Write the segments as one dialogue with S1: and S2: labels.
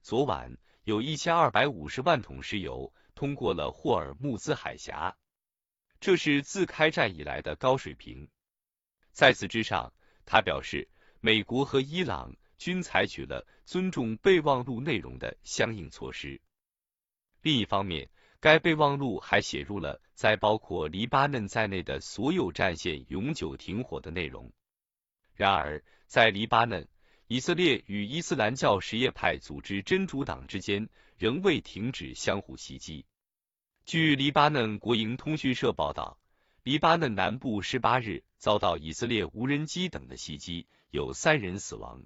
S1: 昨晚有1250万桶石油通过了霍尔木兹海峡，这是自开战以来的高水平。在此之上，他表示，美国和伊朗均采取了尊重备忘录内容的相应措施。另一方面，该备忘录还写入了在包括黎巴嫩在内的所有战线永久停火的内容。然而，在黎巴嫩，以色列与伊斯兰教什叶派组织真主党之间仍未停止相互袭击。据黎巴嫩国营通讯社报道，黎巴嫩南部18日遭到以色列无人机等的袭击，有3人死亡。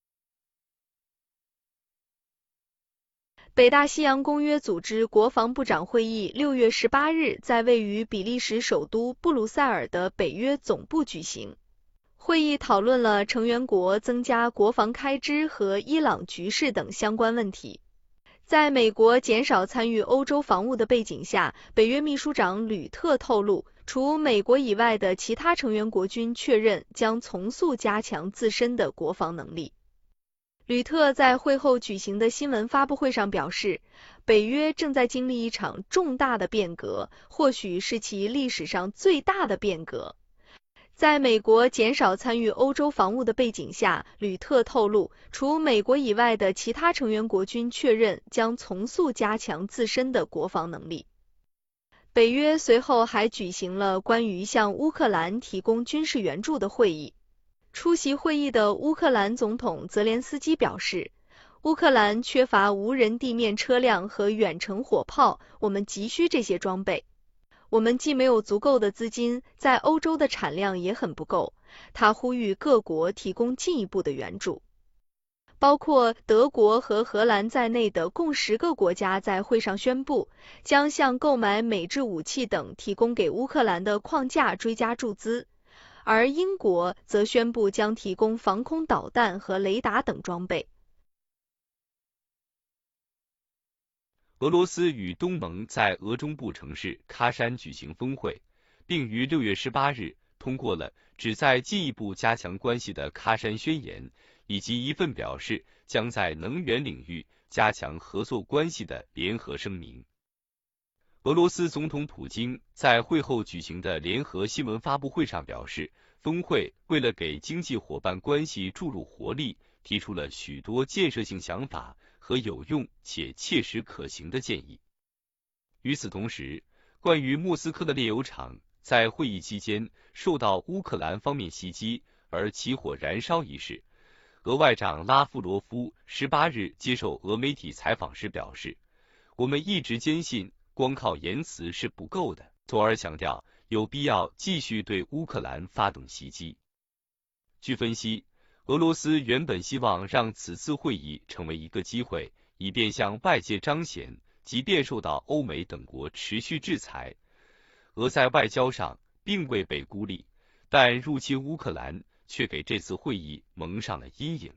S2: 北大西洋公约组织国防部长会议6月18日在位于比利时首都布鲁塞尔的北约总部举行。会议讨论了成员国增加国防开支和伊朗局势等相关问题。在美国减少参与欧洲防务的背景下，北约秘书长吕特透露，除美国以外的其他成员国均确认将从速加强自身的国防能力。吕特在会后举行的新闻发布会上表示，北约正在经历一场重大的变革，或许是其历史上最大的变革。在美国减少参与欧洲防务的背景下，吕特透露，除美国以外的其他成员国均确认将从速加强自身的国防能力。北约随后还举行了关于向乌克兰提供军事援助的会议。出席会议的乌克兰总统泽连斯基表示，乌克兰缺乏无人地面车辆和远程火炮，我们急需这些装备。我们既没有足够的资金，在欧洲的产量也很不够。他呼吁各国提供进一步的援助。包括德国和荷兰在内的共10个国家在会上宣布，将向购买美制武器等提供给乌克兰的框架追加注资，而英国则宣布将提供防空导弹和雷达等装备。
S1: 俄罗斯与东盟在俄中部城市喀山举行峰会，并于6月18日通过了旨在进一步加强关系的喀山宣言，以及一份表示将在能源领域加强合作关系的联合声明。俄罗斯总统普京在会后举行的联合新闻发布会上表示，峰会为了给经济伙伴关系注入活力，提出了许多建设性想法和有用且切实可行的建议。与此同时，关于莫斯科的炼油厂在会议期间受到乌克兰方面袭击而起火燃烧一事，俄外长拉夫罗夫18日接受俄媒体采访时表示，我们一直坚信光靠言辞是不够的，从而强调有必要继续对乌克兰发动袭击。据分析，俄罗斯原本希望让此次会议成为一个机会，以便向外界彰显，即便受到欧美等国持续制裁，俄在外交上并未被孤立，但入侵乌克兰却给这次会议蒙上了阴影。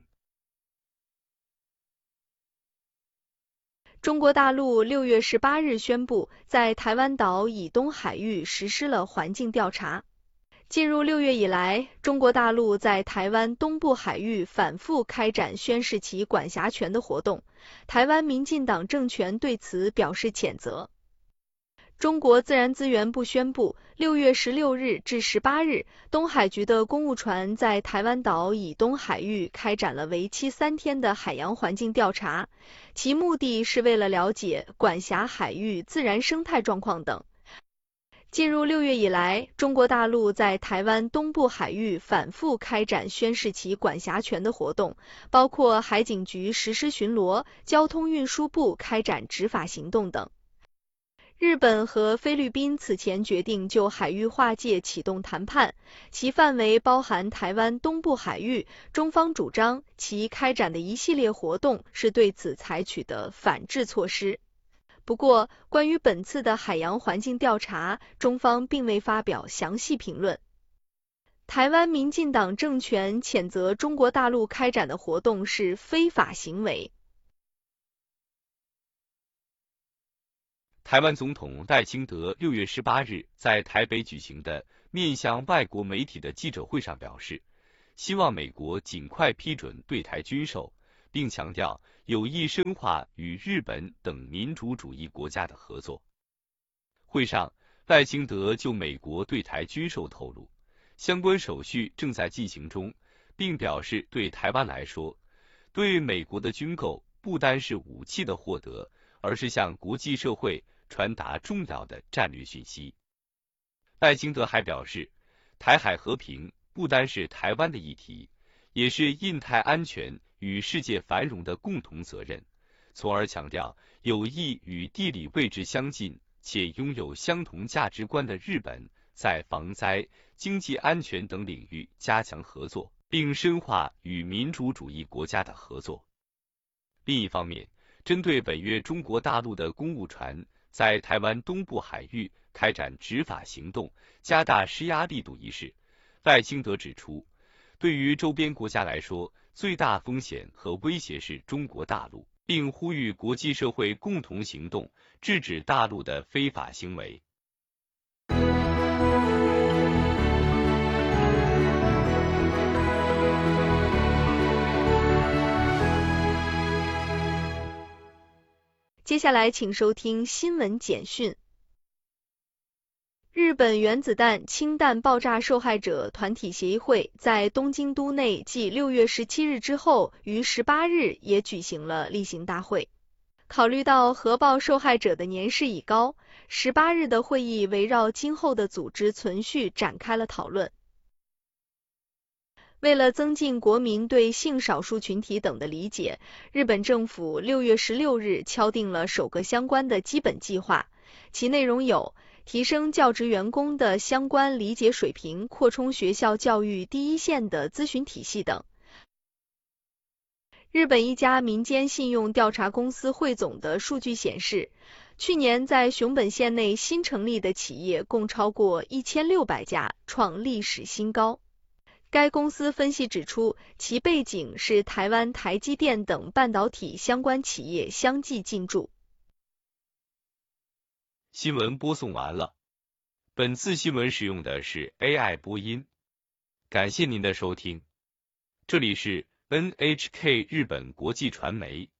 S2: 中国大陆6月18日宣布，在台湾岛以东海域实施了环境调查。进入6月以来，中国大陆在台湾东部海域反复开展宣示其管辖权的活动，台湾民进党政权对此表示谴责。中国自然资源部宣布，6月16日至18日，东海局的公务船在台湾岛以东海域开展了为期3天的海洋环境调查，其目的是为了了解管辖海域自然生态状况等。进入6月以来，中国大陆在台湾东部海域反复开展宣示其管辖权的活动，包括海警局实施巡逻、交通运输部开展执法行动等。日本和菲律宾此前决定就海域划界启动谈判，其范围包含台湾东部海域，中方主张其开展的一系列活动是对此采取的反制措施。不过，关于本次的海洋环境调查，中方并未发表详细评论。台湾民进党政权谴责中国大陆开展的活动是非法行为。
S1: 台湾总统赖清德6月18日在台北举行的面向外国媒体的记者会上表示，希望美国尽快批准对台军售， 并强调有意深化与日本等民主主义国家的合作。会上，赖清德就美国对台军售透露，相关手续正在进行中，并表示对台湾来说，对美国的军购不单是武器的获得，而是向国际社会传达重要的战略讯息。赖清德还表示，台海和平不单是台湾的议题，也是印太安全与世界繁荣的共同责任，从而强调有意与地理位置相近且拥有相同价值观的日本在防灾、经济安全等领域加强合作，并深化与民主主义国家的合作。另一方面，针对本月中国大陆的公务船在台湾东部海域开展执法行动，加大施压力度一事，赖清德指出，对于周边国家来说，最大风险和威胁是中国大陆，并呼吁国际社会共同行动，制止大陆的非法行为。
S2: 接下来请收听新闻简讯。日本原子弹氢弹爆炸受害者团体协议会在东京都内继6月17日之后，于18日也举行了例行大会。考虑到核爆受害者的年事已高，18日的会议围绕今后的组织存续展开了讨论。为了增进国民对性少数群体等的理解，日本政府6月16日敲定了首个相关的基本计划，其内容有提升教职员工的相关理解水平，扩充学校教育第一线的咨询体系等。日本一家民间信用调查公司汇总的数据显示，去年在熊本县内新成立的企业共超过1600家，创历史新高。该公司分析指出，其背景是台湾台积电等半导体相关企业相继进驻。
S1: 新闻播送完了，本次新闻使用的是 AI 播音，感谢您的收听，这里是 NHK 日本国际传媒。